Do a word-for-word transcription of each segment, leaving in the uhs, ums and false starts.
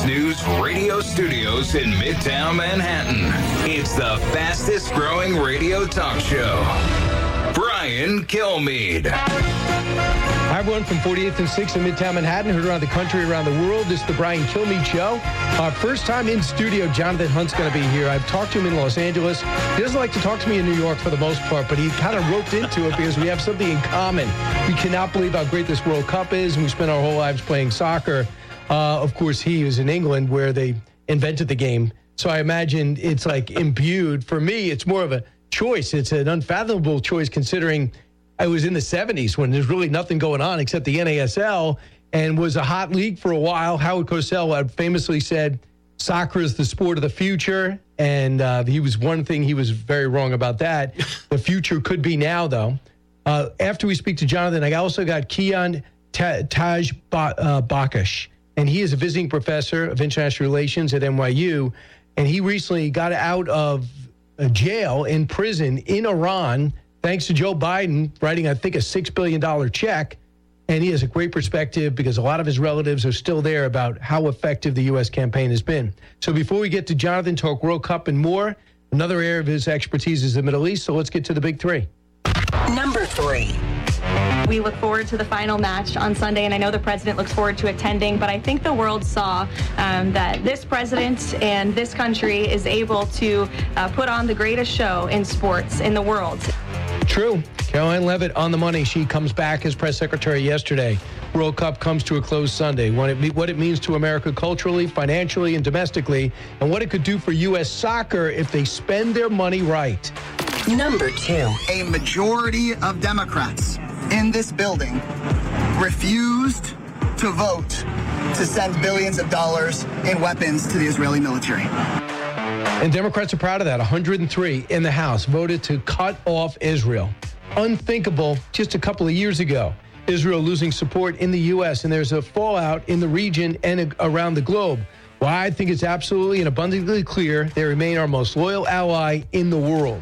News radio studios in Midtown Manhattan. It's the fastest growing radio talk show. Brian Kilmeade. Hi, everyone, from forty-eighth and sixth in Midtown Manhattan, heard around the country, around the world. This is the Brian Kilmeade Show. Our first time in studio, Jonathan Hunt's going to be here. I've talked to him in Los Angeles. He doesn't like to talk to me in New York for the most part, but he kind of roped into it because we have something in common. We cannot believe how great this World Cup is, and we spent our whole lives playing soccer. Uh, of course, he was in England where they invented the game. So I imagine it's like imbued. For me, it's more of a choice. It's an unfathomable choice considering I was in the seventies when there's really nothing going on except the N A S L and was a hot league for a while. Howard Cosell had famously said, soccer is the sport of the future. And uh, he was one thing, he was very wrong about that. The future could be now, though. Uh, after we speak to Jonathan, I also got Kian Ta- Taj ba- uh, Bakash. And he is a visiting professor of international relations at N Y U. And he recently got out of a jail in prison in Iran, thanks to Joe Biden writing, I think, a six billion dollars check. And he has a great perspective because a lot of his relatives are still there about how effective the U S campaign has been. So before we get to Jonathan, talk World Cup and more, another area of his expertise is the Middle East. So let's get to the big three. Number three. We look forward to the final match on Sunday, and I know the president looks forward to attending, but I think the world saw um, that this president and this country is able to uh, put on the greatest show in sports in the world. True. Caroline Leavitt on the money. She comes back as press secretary yesterday. World Cup comes to a close Sunday. What it, what it means to America culturally, financially, and domestically, and what it could do for U S soccer if they spend their money right. Number two. A majority of Democrats in this building refused to vote to send billions of dollars in weapons to the Israeli military. And Democrats are proud of that. one hundred three in the House voted to cut off Israel. Unthinkable just a couple of years ago. Israel losing support in the U S, and there's a fallout in the region and around the globe. Well, I think it's absolutely and abundantly clear they remain our most loyal ally in the world.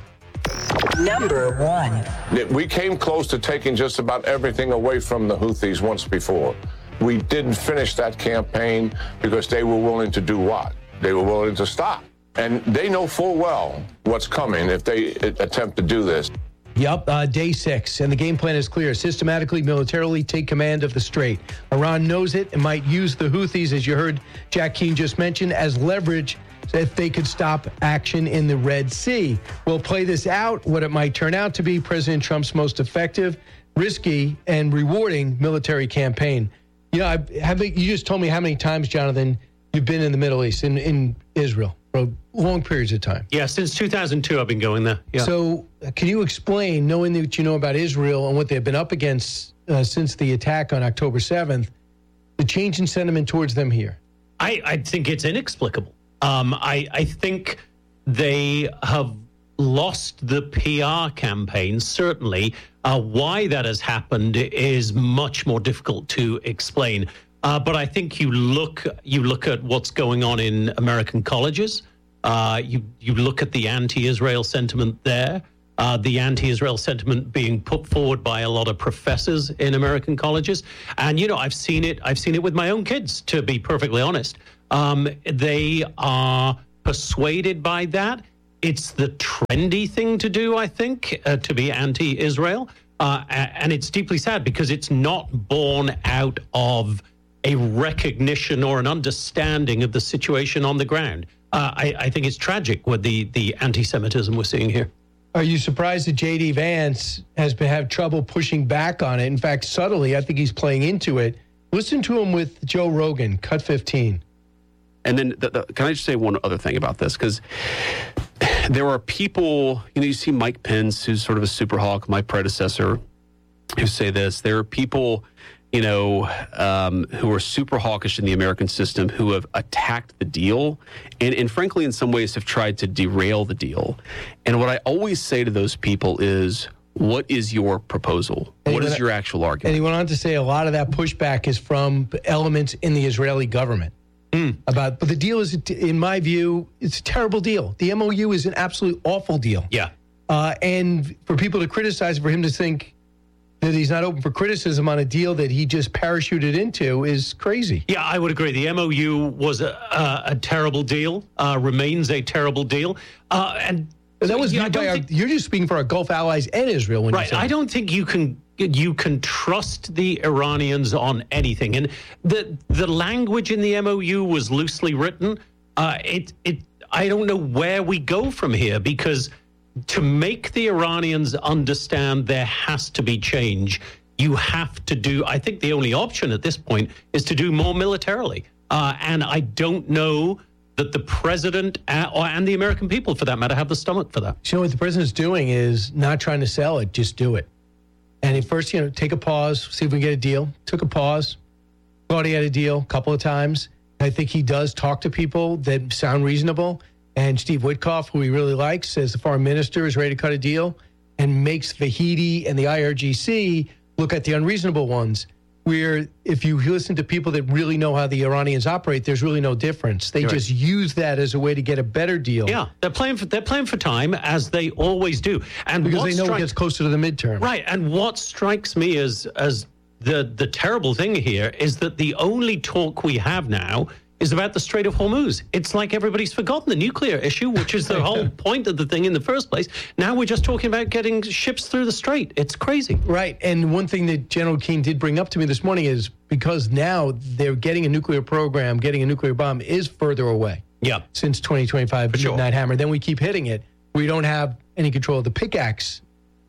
Number one. We came close to taking just about everything away from the Houthis once before. We didn't finish that campaign because they were willing to do what? They were willing to stop. And they know full well what's coming if they attempt to do this. Yep, uh, day six, and the game plan is clear. Systematically, militarily take command of the Strait. Iran knows it and might use the Houthis, as you heard Jack Keane just mention, as leverage if they could stop action in the Red Sea. We'll play this out, what it might turn out to be President Trump's most effective, risky, and rewarding military campaign. You know, I, have, you just told me how many times, Jonathan, you've been in the Middle East, in, in Israel, for long periods of time. Yeah, since two thousand two, I've been going there. Yeah. So can you explain, knowing that you know about Israel and what they've been up against uh, since the attack on October seventh, the change in sentiment towards them here? I, I think it's inexplicable. Um, I, I think they have lost the P R campaign, certainly. Uh, why that has happened is much more difficult to explain. Uh, but I think you look you look at what's going on in American colleges. Uh, you, you look at the anti-Israel sentiment there, uh, the anti-Israel sentiment being put forward by a lot of professors in American colleges. And, you know, I've seen it. I've seen it with my own kids, to be perfectly honest. Um, they are persuaded by that. It's the trendy thing to do, I think, uh, to be anti-Israel. Uh, and it's deeply sad because it's not born out of a recognition or an understanding of the situation on the ground. Uh, I, I think it's tragic with the, the anti-Semitism we're seeing here. Are you surprised that J D. Vance has been, had trouble pushing back on it? In fact, subtly, I think he's playing into it. Listen to him with Joe Rogan, cut fifteen. And then, the, the, can I just say one other thing about this? Because there are people, you know, you see Mike Pence, who's sort of a super hawk, my predecessor, who say this. There are people, you know, um, who are super hawkish in the American system who have attacked the deal and, and frankly, in some ways have tried to derail the deal. And what I always say to those people is, what is your proposal? And what is went, your actual argument? And he went on to say a lot of that pushback is from elements in the Israeli government. Mm. About, but the deal is, in my view, it's a terrible deal. The M O U is an absolutely awful deal. Yeah. Uh, and for people to criticize, for him to think that he's not open for criticism on a deal that he just parachuted into is crazy. Yeah, I would agree. The M O U was a, a, a terrible deal, uh, remains a terrible deal. Uh, and that so, was yeah, by our, think, you're just speaking for our Gulf allies and Israel. When right. you say I don't think you can you can trust the Iranians on anything. And the the language in the M O U was loosely written. Uh, it it I don't know where we go from here, because to make the Iranians understand there has to be change, you have to do, I think the only option at this point is to do more militarily. Uh, and I don't know that the president uh, or, and the American people, for that matter, have the stomach for that. You know, what the president's doing is not trying to sell it, just do it. And at first, you know, take a pause, see if we can get a deal. Took a pause, thought he had a deal a couple of times. I think he does talk to people that sound reasonable. And Steve Witkoff, who he really likes, says the foreign minister is ready to cut a deal, and makes Vahidi and the I R G C look at the unreasonable ones, where if you listen to people that really know how the Iranians operate, there's really no difference. They You're just right. use that as a way to get a better deal. Yeah, they're playing for they're playing for time, as they always do. And Because what they know strikes, it gets closer to the midterm. Right, and what strikes me as as the the terrible thing here is that the only talk we have now is about the Strait of Hormuz. It's like everybody's forgotten the nuclear issue, which is the whole point of the thing in the first place. Now we're just talking about getting ships through the strait. It's crazy. Right. And one thing that General Keane did bring up to me this morning is because now they're getting a nuclear program, getting a nuclear bomb is further away. Yeah. Since twenty twenty-five, For sure. Midnight Hammer. Then we keep hitting it. We don't have any control of the pickaxe,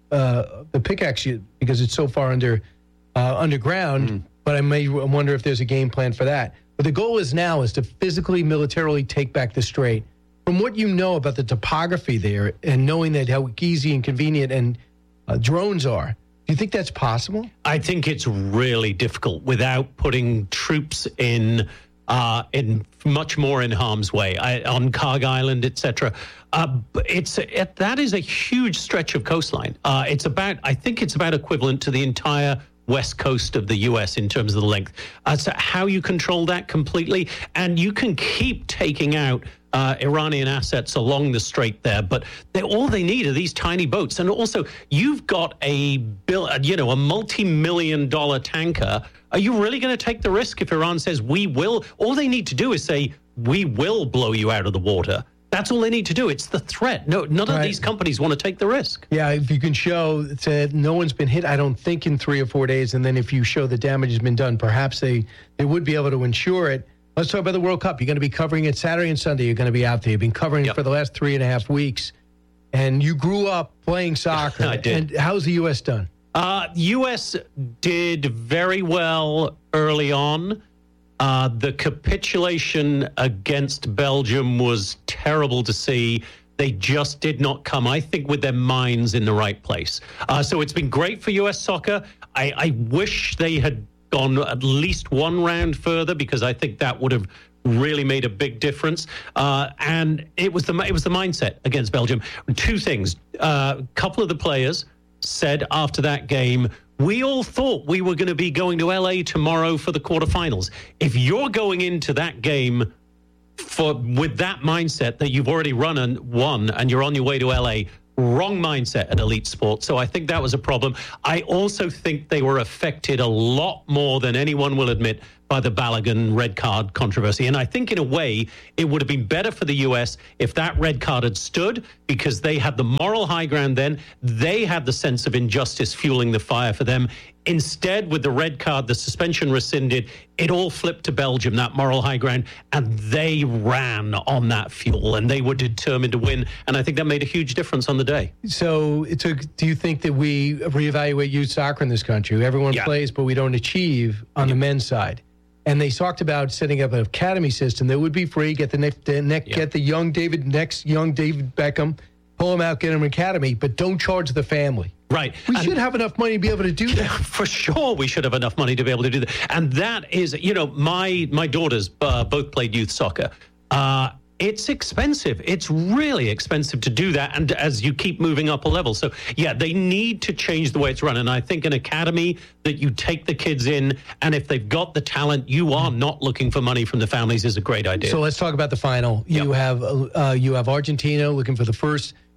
uh, the pickaxe, because it's so far under uh, underground. Mm. But I may wonder if there's a game plan for that. But the goal is now is to physically, militarily take back the strait. From what you know about the topography there and knowing that how easy and convenient and uh, drones are, do you think that's possible? I think it's really difficult without putting troops in uh, in much more in harm's way I, on Karg Island, et cetera. Uh, it's it, that is a huge stretch of coastline. Uh, it's about I think it's about equivalent to the entire west coast of the U S in terms of the length. Uh, so how you control that completely, and you can keep taking out uh, Iranian assets along the strait there, but they, all they need are these tiny boats. And also, you've got a bill, you know, a multi-million dollar tanker. Are you really going to take the risk if Iran says we will? All they need to do is say we will blow you out of the water. That's all they need to do. It's the threat. No, none right. of these companies want to take the risk. Yeah, if you can show that no one's been hit, I don't think in three or four days, and then if you show the damage has been done, perhaps they, they would be able to insure it. Let's talk about the World Cup. You're going to be covering it Saturday and Sunday. You're going to be out there. You've been covering yep. it for the last three and a half weeks, and you grew up playing soccer. I did. And how's the U S done? Uh, U S did very well early on. Uh, the capitulation against Belgium was terrible to see. They just did not come, I think, with their minds in the right place. Uh, so it's been great for U S soccer. I, I wish they had gone at least one round further, because I think that would have really made a big difference. Uh, and it was the it was the mindset against Belgium. Two things. A uh, couple of the players said after that game, we all thought we were going to be going to L A tomorrow for the quarterfinals. If you're going into that game for with that mindset that you've already run and won and you're on your way to L A, wrong mindset at Elite Sport. So I think that was a problem. I also think they were affected a lot more than anyone will admit by the Balogun red card controversy. And I think in a way, it would have been better for the U S if that red card had stood, because they had the moral high ground then. They had the sense of injustice fueling the fire for them. Instead, with the red card, the suspension rescinded, it all flipped to Belgium, that moral high ground, and they ran on that fuel, and they were determined to win. And I think that made a huge difference on the day. So it took, do you think that we reevaluate youth soccer in this country? Everyone yeah. plays, but we don't achieve on yeah. the men's side. And they talked about setting up an academy system that would be free, get the next, the next, yeah. get the young David, next young David Beckham, pull him out, get him an academy, but don't charge the family. Right. We and should have enough money to be able to do that. For sure, we should have enough money to be able to do that. And that is, you know, my my daughters uh, both played youth soccer. Uh, it's expensive. It's really expensive to do that. And as you keep moving up a level. So, yeah, they need to change the way it's run. And I think an academy that you take the kids in, and if they've got the talent, you are not looking for money from the families, is a great idea. So let's talk about the final. You yep. have uh, you have Argentina looking for the first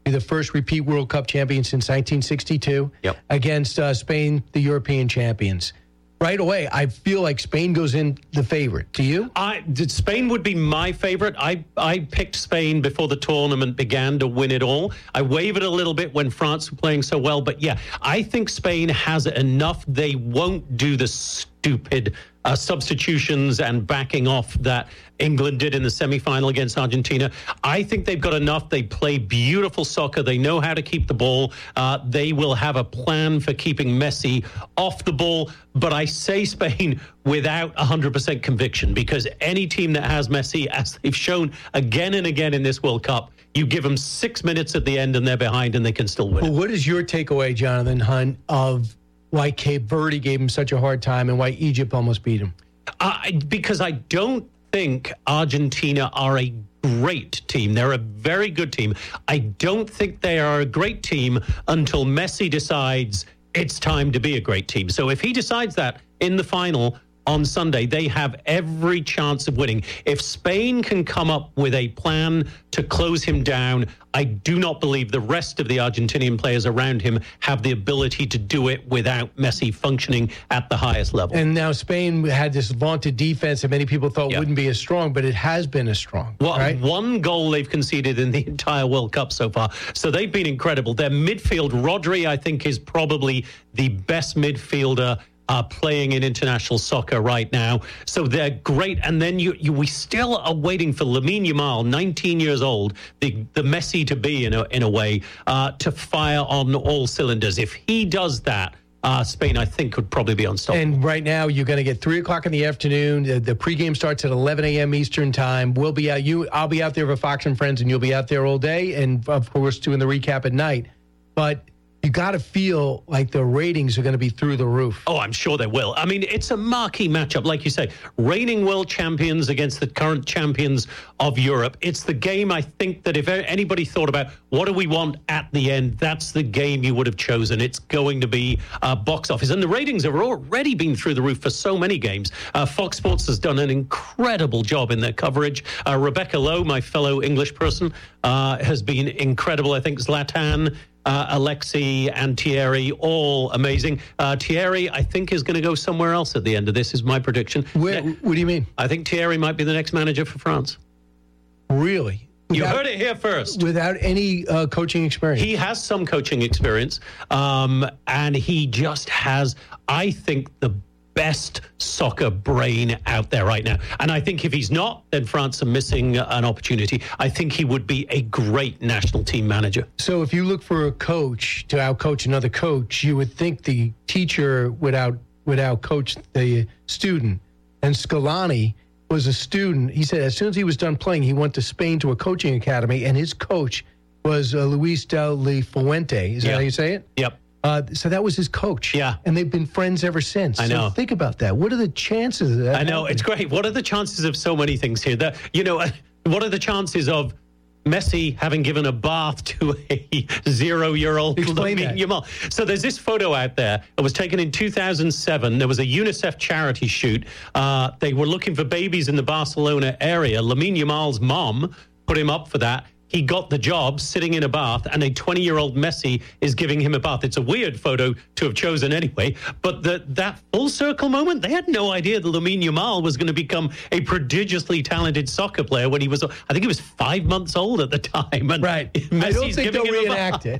be the first repeat World Cup champion since nineteen sixty-two Yep. against uh, Spain, the European champions. Right away, I feel like Spain goes in the favorite. Do you? I, Spain would be my favorite. I, I picked Spain before the tournament began to win it all. I wavered a little bit when France were playing so well. But yeah, I think Spain has enough. They won't do the stupid uh, substitutions and backing off that England did in the semifinal against Argentina. I think they've got enough. They play beautiful soccer. They know how to keep the ball. Uh, they will have a plan for keeping Messi off the ball. But I say Spain without one hundred percent conviction, because any team that has Messi, as they've shown again and again in this World Cup, you give them six minutes at the end and they're behind and they can still win. Well, what is your takeaway, Jonathan Hunt, of why Cape Verde gave him such a hard time and why Egypt almost beat him? Uh, because I don't think Argentina are a great team. They're a very good team. I don't think they are a great team until Messi decides it's time to be a great team. So if he decides that in the final on Sunday, they have every chance of winning. If Spain can come up with a plan to close him down, I do not believe the rest of the Argentinian players around him have the ability to do it without Messi functioning at the highest level. And now Spain had this vaunted defense that many people thought Yep. wouldn't be as strong, but it has been as strong. Well, right? One goal they've conceded in the entire World Cup so far. So they've been incredible. Their midfield, Rodri, I think, is probably the best midfielder Uh, playing in international soccer right now. So they're great. And then you, you we still are waiting for Lamine Yamal, nineteen years old, the, the Messi to be in a, in a way, uh, to fire on all cylinders. If he does that, uh, Spain, I think, could probably be unstoppable. And right now, you're going to get three o'clock in the afternoon. The, the pregame starts at eleven a.m. Eastern time. We'll be out. You, I'll be out there with Fox and Friends, and you'll be out there all day. And of course, doing the recap at night. But you got to feel like the ratings are going to be through the roof. Oh, I'm sure they will. I mean, it's a marquee matchup, like you say. Reigning world champions against the current champions of Europe. It's the game, I think, that if anybody thought about what do we want at the end, that's the game you would have chosen. It's going to be uh, box office. And the ratings have already been through the roof for so many games. Uh, Fox Sports has done an incredible job in their coverage. Uh, Rebecca Lowe, my fellow English person, uh, has been incredible. I think Zlatan, Uh, Alexi and Thierry, all amazing. Uh, Thierry, I think, is going to go somewhere else at the end of this, is my prediction. Where, Ne- what do you mean? I think Thierry might be the next manager for France. Really? You Without- heard it here first. Without any uh, coaching experience. He has some coaching experience, um, and he just has, I think, the best soccer brain out there right now. And I think if he's not, then France are missing an opportunity. I think he would be a great national team manager. So if you look for a coach to outcoach another coach, you would think the teacher would out would outcoach the student. And Scaloni was a student. He said as soon as he was done playing, he went to Spain to a coaching academy, and his coach was uh, Luis de la Fuente. Is that Yeah. how you say it? Yep. Uh, so that was his coach. Yeah. And they've been friends ever since. I know. So think about that. What are the chances of that? I know, happening? it's great. What are the chances of so many things here? That, you know, what are the chances of Messi having given a bath to a zero-year-old Explain Lamine that. Yamal? So there's this photo out there. It was taken in two thousand seven. There was a UNICEF charity shoot. Uh, they were looking for babies in the Barcelona area. Lamine Yamal's mom put him up for that. He got the job sitting in a bath, and a twenty-year-old Messi is giving him a bath. It's a weird photo to have chosen anyway, but the, that full circle moment, they had no idea that Lamine Yamal was going to become a prodigiously talented soccer player when he was, I think he was five months old at the time. And Right. I Messi's don't think giving they'll him a reenact bath. it.